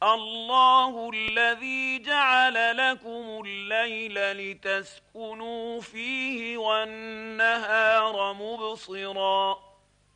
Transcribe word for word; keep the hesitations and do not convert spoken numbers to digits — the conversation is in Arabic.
الله الذي جعل لكم الليل لتسكنوا فيه والنهار مبصرا